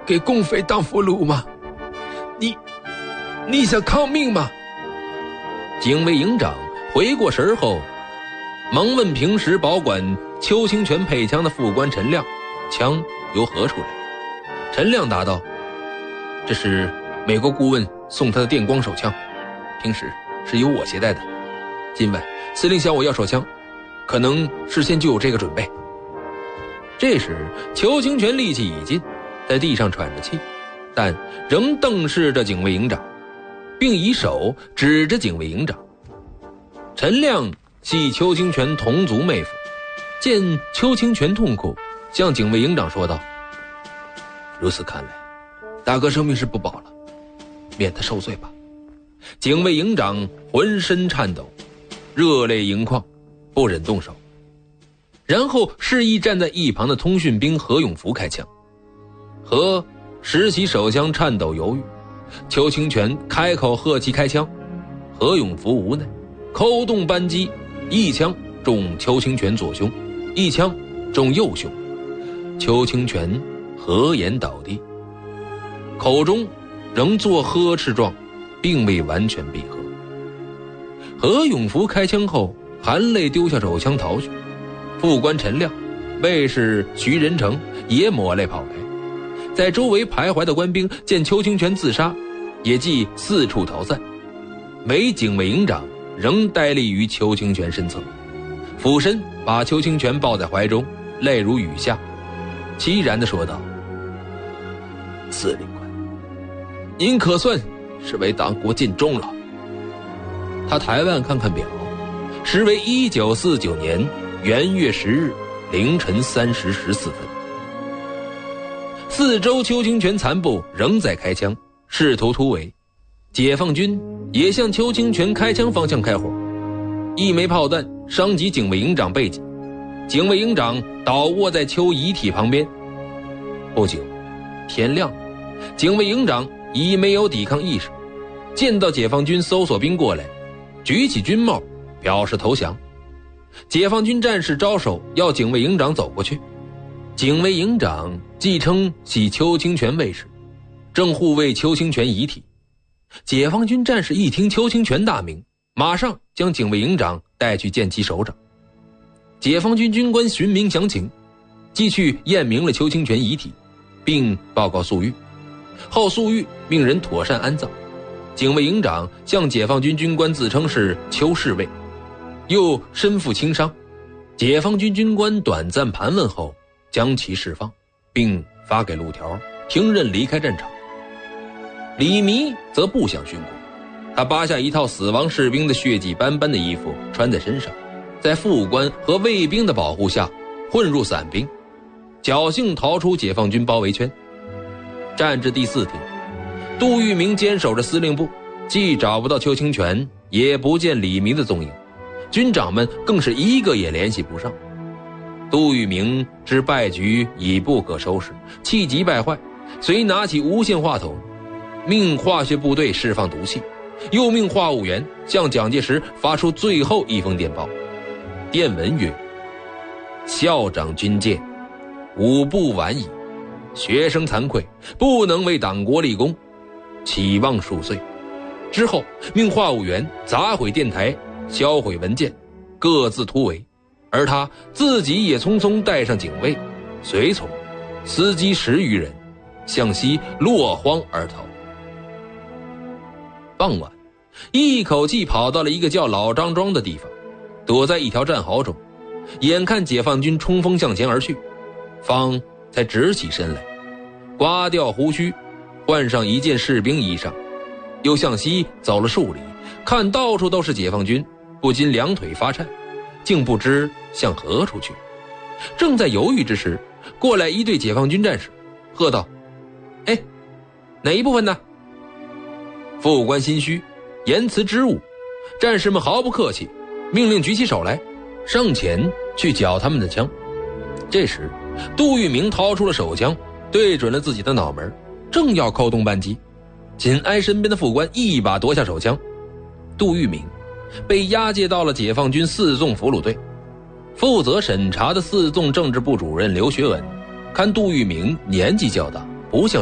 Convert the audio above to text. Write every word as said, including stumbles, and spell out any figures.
给共匪当俘虏吗？你你想抗命吗？ 警卫营长回过神后，忙问平时保管邱清泉配枪的副官陈亮，枪由何处来？陈亮答道，这是美国顾问送他的电光手枪，平时是由我携带的，今晚司令向我要手枪，可能事先就有这个准备。这时邱清泉力气已尽，在地上喘着气，但仍瞪视着警卫营长，并以手指着警卫营长。陈亮系邱清泉同族妹夫，见邱清泉痛苦，向警卫营长说道，如此看来，大哥生命是不保了，免他受罪吧。警卫营长浑身颤抖，热泪盈眶，不忍动手，然后示意站在一旁的通讯兵何永福开枪。何拾起手枪，颤抖犹豫。邱清泉开口喝其开枪，何永福无奈，扣动扳机，一枪中邱清泉左胸，一枪中右胸，邱清泉合眼倒地，口中仍作呵斥状，并未完全闭合。何永福开枪后含泪丢下手枪逃去，副官陈亮、卫士徐仁成也抹泪跑开。在周围徘徊的官兵见邱清泉自杀，也即四处逃散，唯警卫营长仍呆立于邱清泉身侧，俯身把邱清泉抱在怀中，泪如雨下，凄然地说道，司令官，您可算是为党国尽忠了。他抬腕看看表，时为一九四九年元月十日凌晨三时十四分。四周邱清泉残部仍在开枪，试图突围，解放军也向邱清泉开枪方向开火，一枚炮弹伤及警卫营长背脊，警卫营长倒卧在邱遗体旁边。不久天亮了，警卫营长已没有抵抗意识，见到解放军搜索兵过来，举起军帽表示投降。解放军战士招手要警卫营长走过去，警卫营长既称系邱清泉卫士，正护卫邱清泉遗体。解放军战士一听邱清泉大名，马上将警卫营长带去见其首长。解放军军官询明详情，即去验明了邱清泉遗体，并报告粟裕，后粟裕命人妥善安葬。警卫营长向解放军军官自称是邱侍卫，又身负轻伤。解放军军官短暂盘问后，将其释放，并发给路条，听任离开战场。李弥则不想殉国，他扒下一套死亡士兵的血迹斑斑的衣服穿在身上，在副官和卫兵的保护下混入散兵，侥幸逃出解放军包围圈。战至第四天，杜聿明坚守着司令部，既找不到邱清泉，也不见李弥的踪影，军长们更是一个也联系不上。杜聿明知败局已不可收拾，气急败坏，遂拿起无线话筒，命化学部队释放毒气，又命话务员向蒋介石发出最后一封电报。电文曰，校长军舰，五步晚矣，学生惭愧，不能为党国立功，期望恕岁。之后命话务员砸毁电台，销毁文件，各自突围，而他自己也匆匆带上警卫、随从、司机十余人，向西落荒而逃。傍晚，一口气跑到了一个叫老张庄的地方，躲在一条战壕中，眼看解放军冲锋向前而去，方才直起身来，刮掉胡须，换上一件士兵衣裳，又向西走了数里，看到处都是解放军，不禁两腿发颤，竟不知向何处去。正在犹豫之时，过来一队解放军战士，喝道，哎，哪一部分呢？副官心虚，言辞支吾，战士们毫不客气，命令举起手来，上前去缴他们的枪。这时杜聿明掏出了手枪，对准了自己的脑门，正要扣动扳机，紧挨身边的副官一把夺下手枪。杜聿明被押解到了解放军四纵俘虏队，负责审查的四纵政治部主任刘学文看杜聿明年纪较大，不像